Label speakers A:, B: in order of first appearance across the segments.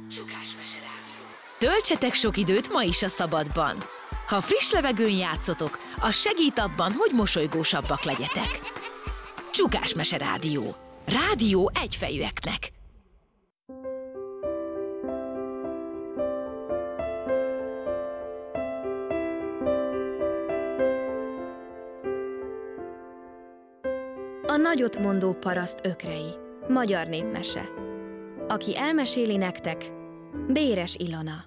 A: Csukásmese Rádió.
B: Töltsetek sok időt ma is a szabadban. Ha friss levegőn játszotok, az segít abban, hogy mosolygósabbak legyetek. Csukásmese Rádió. Rádió egyfejűeknek.
C: A nagyotmondó paraszt ökrei. Magyar népmese. Aki elmeséli nektek, Béres Ilona.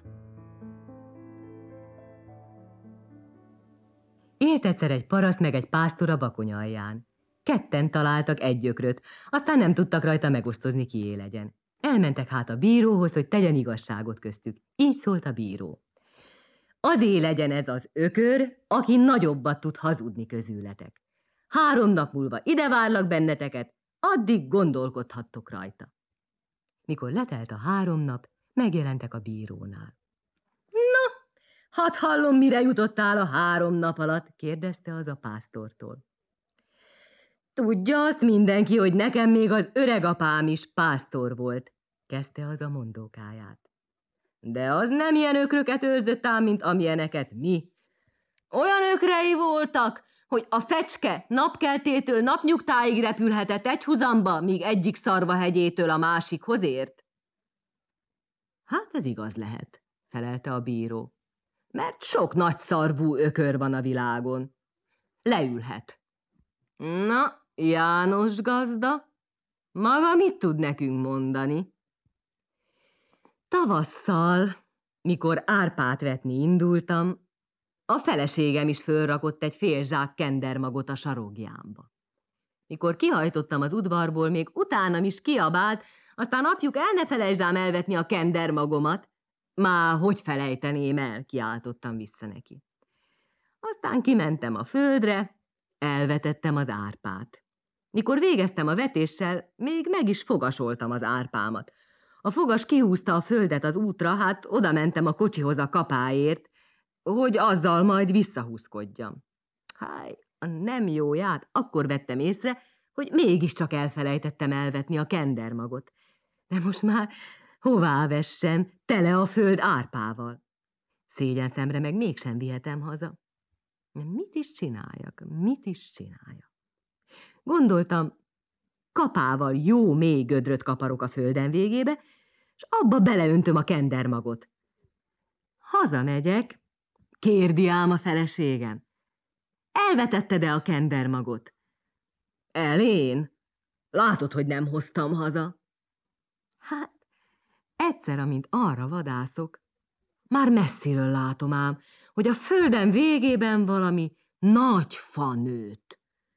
D: Élt egyszer egy paraszt meg egy pásztor a Bakony alján. Ketten találtak egy ökröt, aztán nem tudtak rajta megosztozni, kié legyen. Elmentek hát a bíróhoz, hogy tegyen igazságot köztük. Így szólt a bíró. Azé legyen ez az ökör, aki nagyobbat tud hazudni közületek. 3 nap múlva ide várlak benneteket, addig gondolkodhattok rajta. Mikor letelt a 3 nap, megjelentek a bírónál. Na, hadd hallom, mire jutottál a 3 nap alatt, kérdezte az a pásztortól. Tudja azt mindenki, hogy nekem még az öregapám is pásztor volt, kezdte az a mondókáját. De az nem ilyen ökröket őrzött ám, mint amilyeneket mi. Olyan ökrei voltak, hogy a fecske napkeltétől napnyugtáig repülhetett egyhuzamba, míg egyik szarvahegyétől a másikhoz ért. Hát ez igaz lehet, felelte a bíró, mert sok nagyszarvú ökör van a világon. Leülhet. Na, János gazda, maga mit tud nekünk mondani? Tavasszal, mikor árpát vetni indultam, a feleségem is fölrakott egy fél zsák kendermagot a sarokjámba. Mikor kihajtottam az udvarból, még utánam is kiabált, aztán apjuk el ne felejtsd ám elvetni a kendermagomat. Már hogy felejteném el, kiáltottam vissza neki. Aztán kimentem a földre, elvetettem az árpát. Mikor végeztem a vetéssel, még meg is fogasoltam az árpámat. A fogas kihúzta a földet az útra, hát oda mentem a kocsihoz a kapáért, hogy azzal majd visszahúzkodjam. Háj, a nem jóját, akkor vettem észre, hogy mégiscsak elfelejtettem elvetni a kendermagot. De most már hová vessem, tele a föld árpával. Szégyen szemre meg mégsem vihetem haza. Mit is csináljak, mit is csináljak? Gondoltam, kapával jó mély gödröt kaparok a földem végébe, és abba beleöntöm a kendermagot. Hazamegyek, kérdi ám a feleségem. Elvetetted-e a kendermagot? Én? Látod, hogy nem hoztam haza. Hát, egyszer, amint arra vadászok, már messziről látom ám, hogy a földem végében valami nagy fa nőtt.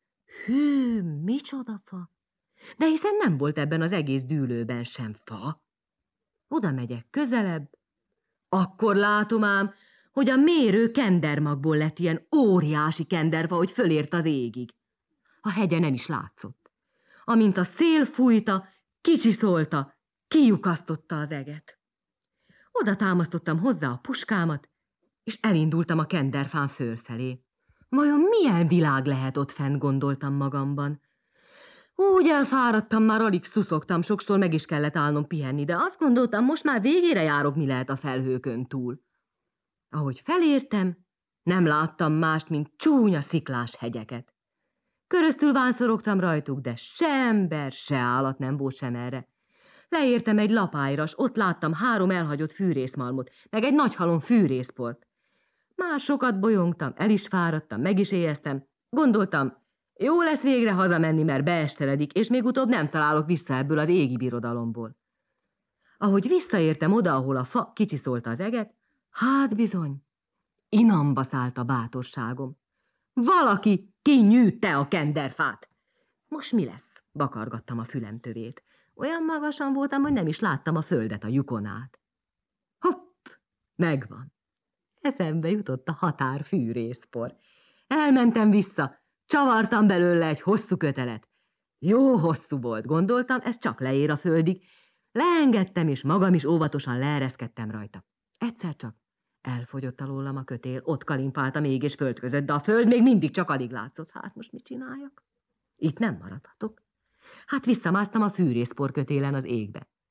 D: Hű, micsoda fa? De hiszen nem volt ebben az egész dűlőben sem fa. Oda megyek közelebb, akkor látom ám, hogy a mérő kendermagból lett ilyen óriási kenderfa, hogy fölért az égig. A hegye nem is látszott. Amint a szél fújta, kicsiszolta, kilyukasztotta az eget. Oda támasztottam hozzá a puskámat, és elindultam a kenderfán fölfelé. Vajon milyen világ lehet ott fent, gondoltam magamban. Úgy elfáradtam, már alig szuszogtam, sokszor meg is kellett állnom pihenni, de azt gondoltam, most már végére járok, mi lehet a felhőkön túl. Ahogy felértem, nem láttam mást, mint csúnya sziklás hegyeket. Köröztül vánszorogtam rajtuk, de se ember, se állat nem volt sem erre. Leértem egy lapályra, s ott láttam 3 elhagyott fűrészmalmot, meg egy nagy halom fűrészport. Már sokat bolyongtam, el is fáradtam, meg is éheztem. Gondoltam, jó lesz végre hazamenni, mert beesteledik, és még utóbb nem találok vissza ebből az égi birodalomból. Ahogy visszaértem oda, ahol a fa kicsiszolta az eget, hát bizony, inamba szállt a bátorságom. Valaki kinyűtte a kenderfát. Most mi lesz? Bakargattam a fülem tövét. Olyan magasan voltam, hogy nem is láttam a földet a lyukon át. Hopp! Megvan. Eszembe jutott a határ fűrészpor. Elmentem vissza, csavartam belőle egy hosszú kötelet. Jó hosszú volt, gondoltam, ez csak leér a földig. Leengedtem, és magam is óvatosan leereszkedtem rajta. Egyszer csak elfogyott alólam a kötél, ott kalimpáltam ég és föld között, de a föld még mindig csak alig látszott. Hát most mit csináljak? Itt nem maradhatok. Hát visszamásztam a fűrészpor kötélen az égbe.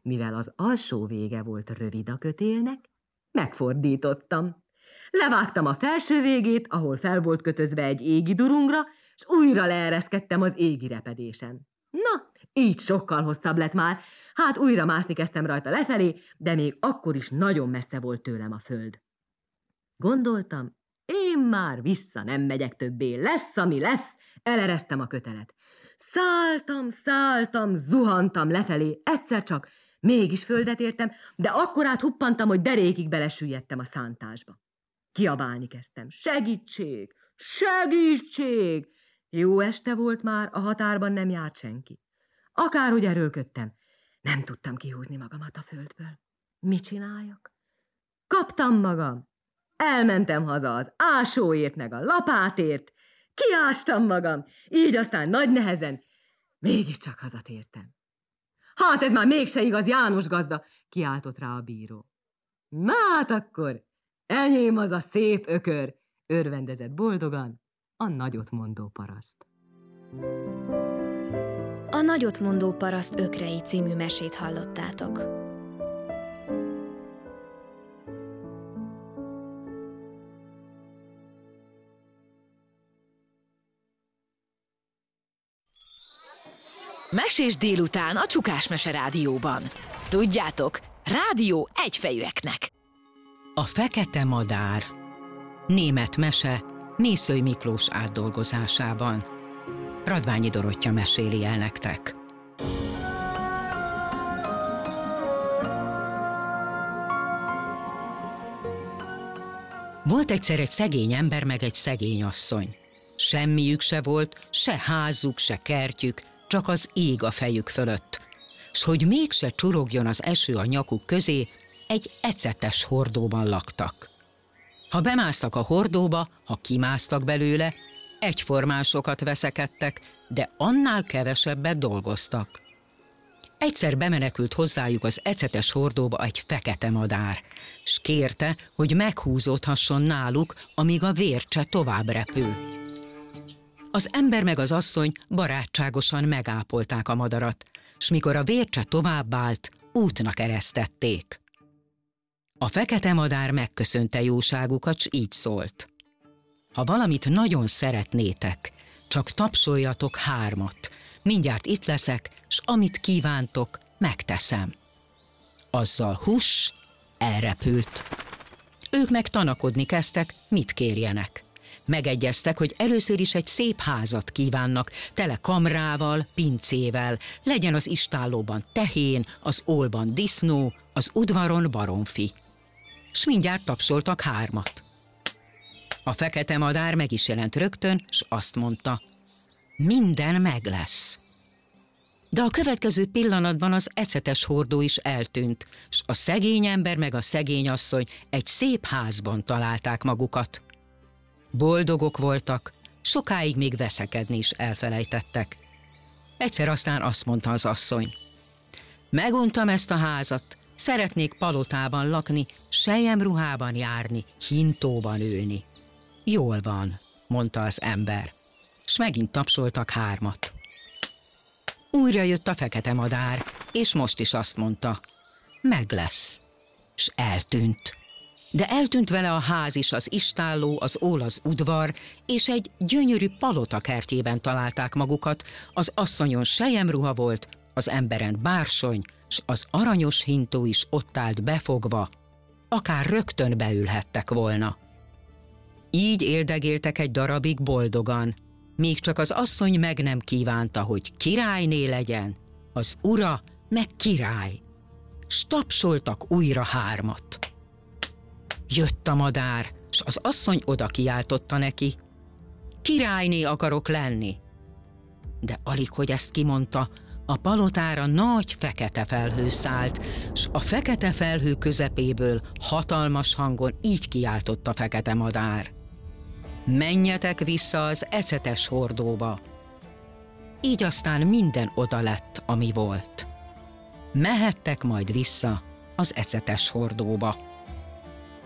D: Mivel az alsó vége volt rövid a kötélnek, megfordítottam. Levágtam a felső végét, ahol fel volt kötözve egy égi durungra, s újra leereszkedtem az égi repedésen. Na, így sokkal hosszabb lett már, hát újra mászni kezdtem rajta lefelé, de még akkor is nagyon messze volt tőlem a föld. Gondoltam, én már vissza nem megyek többé, lesz, ami lesz, eleresztem a kötelet. Szálltam, zuhantam lefelé, egyszer csak mégis földet értem, de akkorát huppantam, hogy derékig belesüllyedtem a szántásba. Kiabálni kezdtem, segítség, segítség! Jó este volt már, a határban nem járt senki. Akárhogy erőlködtem, nem tudtam kihúzni magamat a földből. Mit csináljak? Kaptam magam. Elmentem haza az ásóért meg a lapátért, kiástam magam, így aztán nagy nehezen mégiscsak hazatértem. Hát ez már mégse igaz, János gazda, kiáltott rá a bíró. Na hát akkor, enyém az a szép ökör, örvendezett boldogan a nagyotmondó paraszt.
C: A nagyotmondó paraszt ökrei című mesét hallottátok.
B: Mesés délután a Csukás Mese Rádióban. Tudjátok, rádió egyfejűeknek.
A: A fekete madár. Német mese Mészöly Miklós átdolgozásában. Radványi Dorottya meséli el nektek. Volt egyszer egy szegény ember meg egy szegény asszony. Semmiük se volt, se házuk, se kertjük, csak az ég a fejük fölött. S hogy mégse csurogjon az eső a nyakuk közé, egy ecetes hordóban laktak. Ha bemásztak a hordóba, ha kimásztak belőle, egyformásokat veszekedtek, de annál kevesebbet dolgoztak. Egyszer bemenekült hozzájuk az ecetes hordóba egy fekete madár, s kérte, hogy meghúzódhasson náluk, amíg a vércse tovább repül. Az ember meg az asszony barátságosan megápolták a madarat, s mikor a vércse továbbált, útnak eresztették. A fekete madár megköszönte jóságukat, s így szólt. Ha valamit nagyon szeretnétek, csak tapsoljatok 3, mindjárt itt leszek, s amit kívántok, megteszem. Azzal huss, elrepült. Ők meg tanakodni kezdtek, mit kérjenek. Megegyeztek, hogy először is egy szép házat kívánnak, tele kamrával, pincével, legyen az istállóban tehén, az ólban disznó, az udvaron baromfi. S mindjárt tapsoltak 3. A fekete madár meg is jelent rögtön, s azt mondta, minden meg lesz. De a következő pillanatban az ecetes hordó is eltűnt, s a szegény ember meg a szegény asszony egy szép házban találták magukat. Boldogok voltak, sokáig még veszekedni is elfelejtettek. Egyszer aztán azt mondta az asszony, meguntam ezt a házat, szeretnék palotában lakni, selyemruhában járni, hintóban ülni. Jól van, mondta az ember, s megint tapsoltak 3. Újra jött a fekete madár, és most is azt mondta, meg lesz, s eltűnt. De eltűnt vele a ház is, az istálló, az ól, az udvar, és egy gyönyörű palota kertjében találták magukat, az asszonyon selyemruha volt, az emberen bársony, s az aranyos hintó is ott állt befogva, akár rögtön beülhettek volna. Így éldegéltek egy darabig boldogan, míg csak az asszony meg nem kívánta, hogy királyné legyen, az ura meg király, s tapsoltak újra 3. Jött a madár, s az asszony oda kiáltotta neki, királyné akarok lenni. De alig, hogy ezt kimondta, a palotára nagy fekete felhő szállt, s a fekete felhő közepéből hatalmas hangon így kiáltott a fekete madár. Menjetek vissza az ecetes hordóba. Így aztán minden oda lett, ami volt. Mehettek majd vissza az ecetes hordóba.